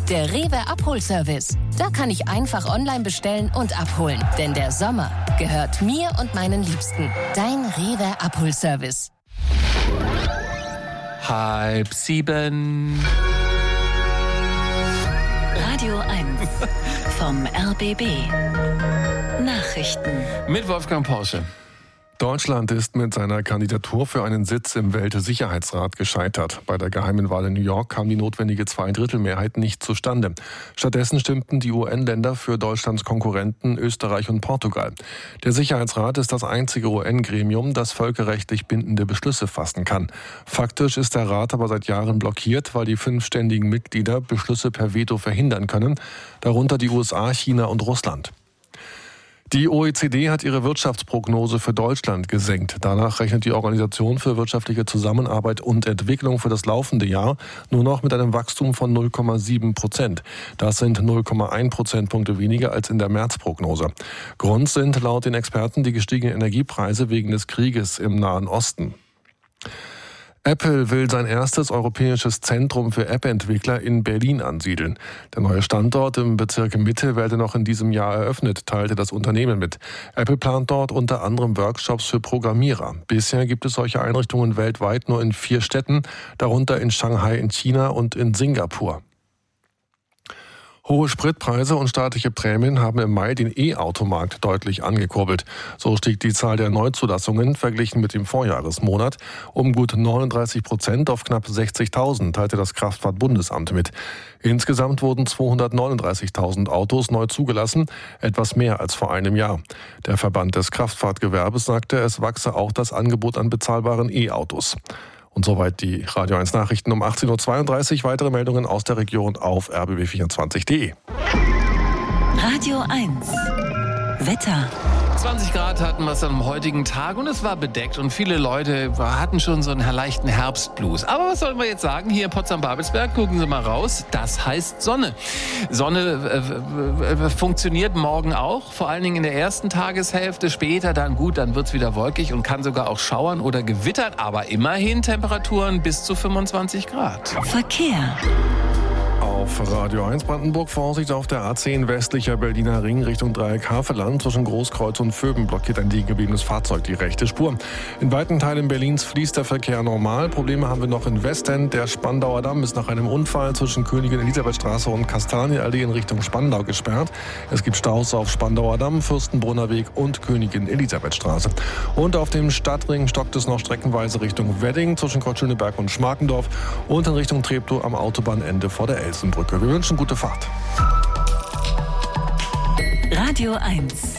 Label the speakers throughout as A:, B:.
A: Der Rewe Abholservice. Da kann ich einfach online bestellen und abholen. Denn der Sommer gehört mir und meinen Liebsten. Dein Rewe Abholservice.
B: 6:30.
C: Radio 1 vom RBB. Nachrichten.
B: Mit Wolfgang Porsche.
D: Deutschland ist mit seiner Kandidatur für einen Sitz im Weltsicherheitsrat gescheitert. Bei der geheimen Wahl in New York kam die notwendige Zweidrittelmehrheit nicht zustande. Stattdessen stimmten die UN-Länder für Deutschlands Konkurrenten Österreich und Portugal. Der Sicherheitsrat ist das einzige UN-Gremium, das völkerrechtlich bindende Beschlüsse fassen kann. Faktisch ist der Rat aber seit Jahren blockiert, weil die 5 ständigen Mitglieder Beschlüsse per Veto verhindern können, darunter die USA, China und Russland. Die OECD hat ihre Wirtschaftsprognose für Deutschland gesenkt. Danach rechnet die Organisation für wirtschaftliche Zusammenarbeit und Entwicklung für das laufende Jahr nur noch mit einem Wachstum von 0,7%. Das sind 0,1 Prozentpunkte weniger als in der Märzprognose. Grund sind laut den Experten die gestiegenen Energiepreise wegen des Krieges im Nahen Osten. Apple will sein erstes europäisches Zentrum für App-Entwickler in Berlin ansiedeln. Der neue Standort im Bezirk Mitte werde noch in diesem Jahr eröffnet, teilte das Unternehmen mit. Apple plant dort unter anderem Workshops für Programmierer. Bisher gibt es solche Einrichtungen weltweit nur in 4 Städten, darunter in Shanghai in China und in Singapur. Hohe Spritpreise und staatliche Prämien haben im Mai den E-Automarkt deutlich angekurbelt. So stieg die Zahl der Neuzulassungen verglichen mit dem Vorjahresmonat um gut 39% auf knapp 60.000, teilte das Kraftfahrtbundesamt mit. Insgesamt wurden 239.000 Autos neu zugelassen, etwas mehr als vor einem Jahr. Der Verband des Kraftfahrtgewerbes sagte, es wachse auch das Angebot an bezahlbaren E-Autos. Und soweit die Radio 1 Nachrichten um 18.32 Uhr. Weitere Meldungen aus der Region auf rbb24.de.
C: Radio 1 Wetter.
B: 20 Grad hatten wir es am heutigen Tag und es war bedeckt und viele Leute hatten schon so einen leichten Herbstblues. Aber was sollen wir jetzt sagen? Hier in Potsdam-Babelsberg, gucken Sie mal raus, das heißt Sonne. Sonne funktioniert morgen auch, vor allen Dingen in der ersten Tageshälfte. Später dann wird es wieder wolkig und kann sogar auch schauern oder gewittern, aber immerhin Temperaturen bis zu 25 Grad.
C: Verkehr.
D: Auf Radio 1 Brandenburg Vorsicht auf der A10 westlicher Berliner Ring Richtung Dreieck Havelland. Zwischen Großkreuz und Vöben blockiert ein liegen gebliebenes Fahrzeug die rechte Spur. In weiten Teilen Berlins fließt der Verkehr normal. Probleme haben wir noch in Westend. Der Spandauer Damm ist nach einem Unfall zwischen Königin-Elisabeth-Straße und Kastanienallee in Richtung Spandau gesperrt. Es gibt Staus auf Spandauer Damm, Fürstenbrunner Weg und Königin-Elisabeth-Straße. Und auf dem Stadtring stockt es noch streckenweise Richtung Wedding zwischen Kreuzschöneberg und Schmarkendorf und in Richtung Treptow am Autobahnende vor der Elsenbrücke. Wir wünschen gute Fahrt.
C: Radio 1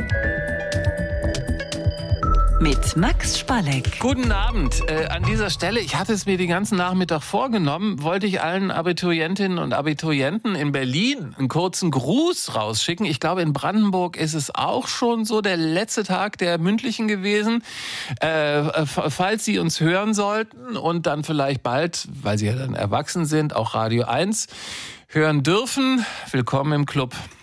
C: mit Max Spalleck.
B: Guten Abend. An dieser Stelle, ich hatte es mir den ganzen Nachmittag vorgenommen, wollte ich allen Abiturientinnen und Abiturienten in Berlin einen kurzen Gruß rausschicken. Ich glaube, in Brandenburg ist es auch schon so der letzte Tag der mündlichen gewesen. Falls Sie uns hören sollten und dann vielleicht bald, weil Sie ja dann erwachsen sind, auch Radio 1 hören dürfen, willkommen im Club.